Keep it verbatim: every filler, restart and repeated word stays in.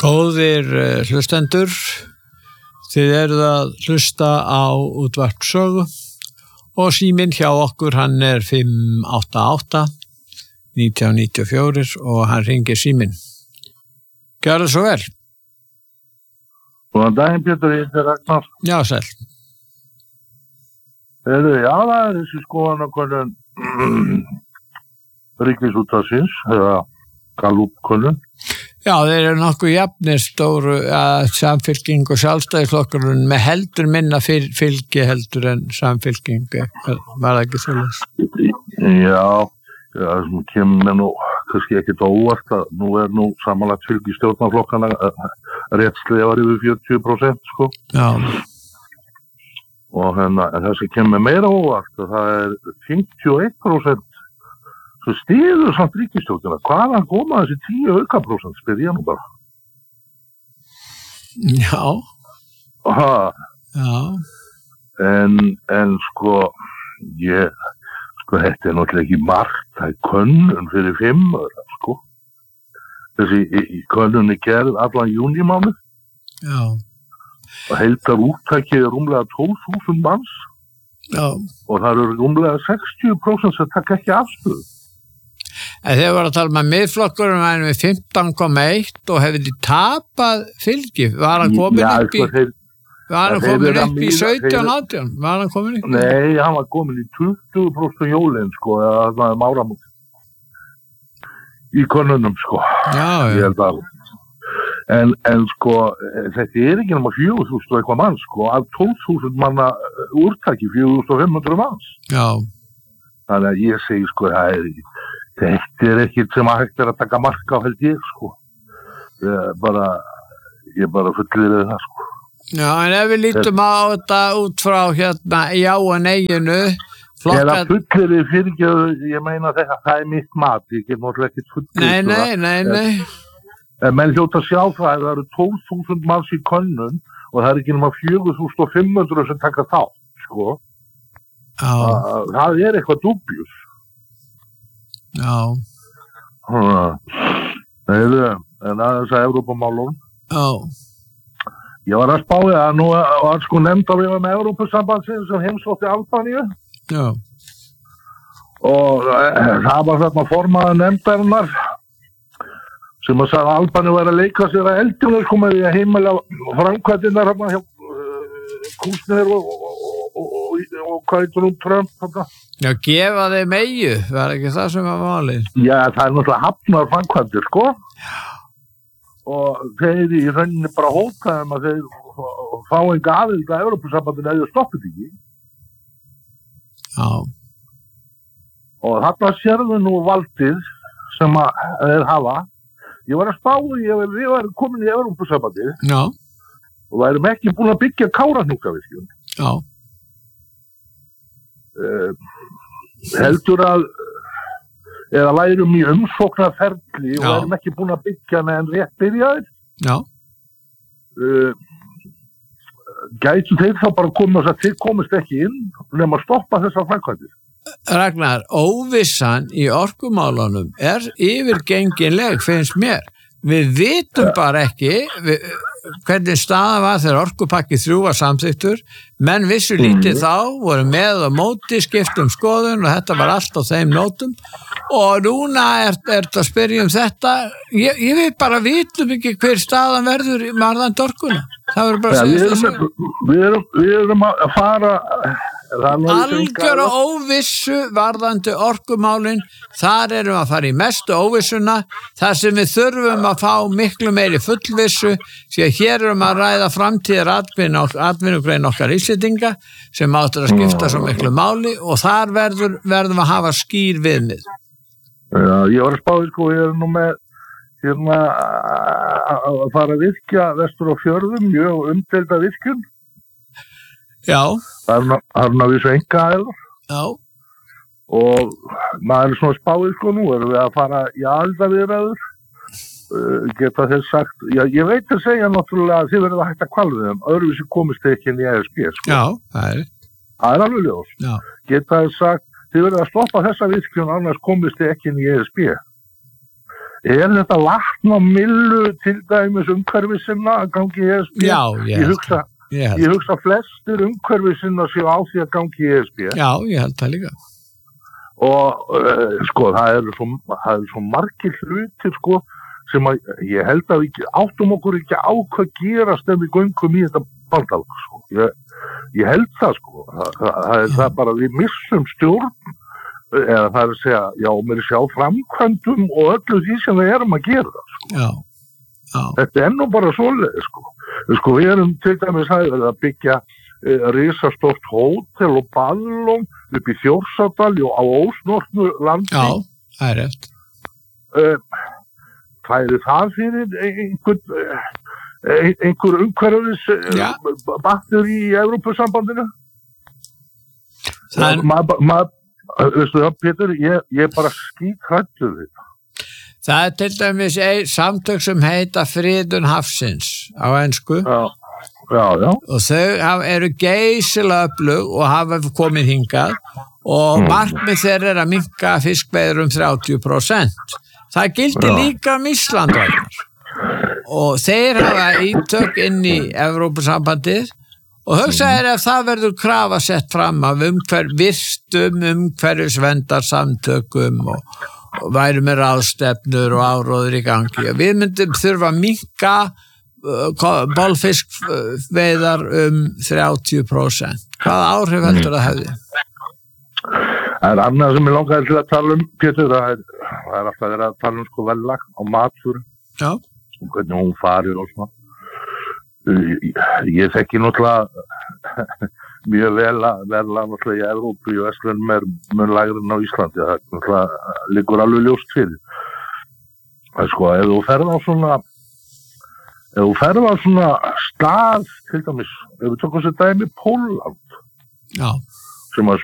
Góðir hlustendur, þið eruð að hlusta á Útvarp Sögu og síminn hjá okkur hann er fimm átta átta nítján níutíu og fjögur og hann ringir síminn. Gjörðu svo vel. Góðan daginn, Pétur, ég er Ragnar. Já, sæl. Heyrðu, já, það er þessi skoðanakönnun Ríkisútvarpsins, eða Gallup-könnun. Já, þeir eru nokkuð jafnir stóru að Samfylking og Sjálfstæðisflokkurinn með heldur minna fyl, fylgi heldur en Samfylking. Var það ekki svoleiðis? Já, það sem kemur mér nú kannski ekkert á óvart að nú er nú samanlagt fylgi stjórnarflokkana réttslega yfir fjörutíu prósent, sko. Já. Og hérna, en það sem kemur mér meira á óvart að það er fimmtíu og eitt prósent svo stiður samt ríkisstjórnina. Hvaðan koma þessi tíu auka prósent, spyr ég nú bara. Já. Aha. Já. En, en sko, ég, sko, þetta er náttúrulega ekki margt, það er könnun fyrir fimm ára, sko. Þessi í, í könnun er gerð allan júnímánuð. Já. Og heildar úttækið er rúmlega tólf þúsund manns. Já. Og það eru rúmlega sextíu prósent sem taka ekki afstöðu. En þeir voru að tala með miðflokkurinn var með fimmtán komma eitt og hefði tapað fylgi. Var hann komin Já, upp í, sko, þeir, var hann þeir komin eru upp í að sautján þeir- átján? Var hann komin upp? Nei, hann var komin í tuttugu prósent jólinn, sko, eða það er áramót. Í könnunum, sko. Já, Ég já. held að. En, en sko, þetta er ekki nema fjögur þúsund og eitthvað manns, sko, af tólf þúsund manna úrtaki, fjögur þúsund fimm hundruð manns. Já. Þannig að ég segi, sko, það er, þetta er ekkert sem að hægt er að taka mark á, held ég, sko. Ég bara, ég bara fullyrði það, sko. Já, en ef við lítum á þetta út frá hérna já og neyinu, Eða flokkar... fullyrði fyrir ekki, ég meina þetta, það er mitt mat, ég get náttúrulega ekkert fullyrði. Nei, nei, nei, nei. En menn hljóta að sjá það að það eru tólf þúsund manns í könnun og það er ekki nema fjögur þúsund fimm hundruð sem taka þátt, sko. Já, Það, það er eitthvað dúbjus. já, Nei, en aðeins að Evrópumálum. já, Ég var að spáði að nú var sko nefnd á við með Evrópusambandsins sem heimsótti Albaníu já, og e, það var þarna formaður nefndarinnar sem að sagði að Albaníu væri að leika sér að eldjum og komið í að heimila framkvæmdinnar hérna hjá uh, Kúsner og, og, og, og, og hvað heitir hún Trump þarna. já, gefa þeim eigu, var ekki það sem var málið? Já, það er náttúrulega hafnar framkvæmdir, sko. Og þeir í rauninni bara hótaðum að þeir fá enga aðild að Evrópusambandinu eða stoppið ekki. Já, Og þarna sérðu nú valdið sem að þeir hafa. Ég var að spá í að við varum komin í Evrópusambandið já, og værum ekki búin að byggja Kárahnjúkavirkjun. já, Uh, heldur að eða værum í umsóknarferli og Já. værum ekki búin að byggja en rétt byrjaðir. já, Uh, gætu þeir þá bara komið að þeir komist ekki inn nema að stoppa þessar framkvæmdir. Ragnar, óvissan í orkumálunum er yfirgengileg, finnst mér. Við vitum bara ekki við, hvernig staða var þegar orkupakki þrjú var samþyktur, menn vissu lítið þá, voru með og móti, skiptum skoðun og þetta var allt á þeim nótum og núna er, er þetta að spyrja um þetta, ég, ég veit bara vitum ekki hver staðan verður varðandi orkuna. Það verður bara Ja, að við, segja erum, við, erum, við erum að fara algjör óvissu varðandi orkumálin, þar erum að fara í mestu óvissuna, þar sem við þurfum að fá miklu meiri fullvissu, því að hér erum að ræða framtíðar atvinnugrein okkar Íslendinga sem áttur að skipta svo miklu máli og þar verður, verðum að hafa skýr viðmið. Já, ég var að spáði sko, ég er nú með hérna að fara að virkja vestur á fjörðum, mjög umdelda virkjun. Já, Það er nú- það er ná við svo enga aðeins. já, Og maður er svona spáði sko, nú erum við að fara í aðildarviðræður. Uh, geta þeir sagt, já, ég veit að segja náttúrulega að þið verður að hætta hvalveiðum, öðruvísi komist þið ekki inn í E S B, sko. já, það er, Það er alveg ljós. já, Geta þeir sagt, þið verður að stoppa þessa virkjun, annars komist þið ekki inn í E S B. er þetta vatn á millu til dæmis umhverfisinna að gangi í E S B? Já, ég, ég hugsa, ég, ég hugsa flestir umhverfisinna séu á því að gangi í E S B. Já, ég held það líka. Og uh, sko, það eru svo, það eru svo margir hlutir sko, sem að ég held að við áttum okkur ekki á hvað gerast ef við göngum í þetta bandalag. Sko. Ég, ég held það sko, það, það, það er það bara við missum stjórn, eða það er að segja, já, mér er sjá framkvæmdum og öllu því sem við erum að gera það. Sko. Já, já. Þetta er nú bara svoleið sko. Sko, við erum til dæmis að byggja uh, risastórt hótel og baðlóm upp í Þjórsárdal og á ósnortnu landi. Já, það er rétt. Uh, færi það fyrir einhver, einhver umhverfis batteri í Evrópusambandinu? Það... Maður, maður, veistu það, Pétur, ég, ég bara skíthræddur við það. Það er til dæmis ein, samtök sem heita Friðun hafsins á ensku. Já, já, já. Og þau eru geysilega öflug og hafa komið hingað og mm. markmið þeirra er að minnka fiskveiðir um þrjátíu prósent. Það gildi já. Líka um Íslandvæðar og þeir hafa ítök inn í Evrópusambandið og hugsaðir ef það verður krafa sett fram af umhver virtum, umhverfisvendar samtökum og, og væri með ráðstefnur og áróður í gangi. Og við myndum þurfa að minnka uh, bolfiskveiðar um þrjátíu prósent. Hvaða áhrif heldur það hefði? Það er annað sem ég langaði til að tala um, Pétur, það er, það er alltaf verið að tala um sko vellag á matur, já. Og hvernig hún farir og svona. Ég, ég þekki náttúrulega mjög vel að verla náttúrulega í Evrópu og Vestlunum er mun lægri en á Íslandi, það náttúrulega liggur alveg ljóst fyrir. Það er sko, ef þú ferð á svona, ef þú ferð á svona stað, til dæmis, ef við tökum sér dæmi Pólland, já. Sem að